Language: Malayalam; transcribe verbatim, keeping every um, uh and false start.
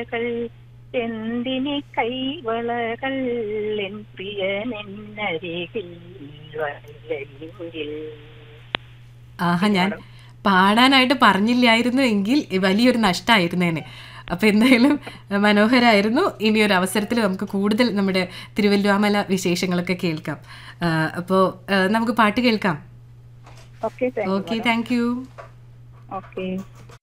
എന്തിനി കൈവളകൾ എൻ പ്രിയനെന്നരികിൽ വരില്ലെങ്കിൽ. ആഹാ, ഞാൻ പാടാനായിട്ട് പറഞ്ഞില്ലായിരുന്നു എങ്കിൽ വലിയൊരു നഷ്ടമായിരുന്നേനെ. അപ്പോൾ എന്തായാലും മനോഹരമായിരുന്നു. ഇനി ഒരു അവസരത്തിൽ നമുക്ക് കൂടുതൽ നമ്മുടെ തിരുവല്ലുവാമല വിശേഷങ്ങളൊക്കെ കേൾക്കാം. അപ്പോൾ നമുക്ക് പാട്ട് കേൾക്കാം. Okay, okay, thank you. Okay.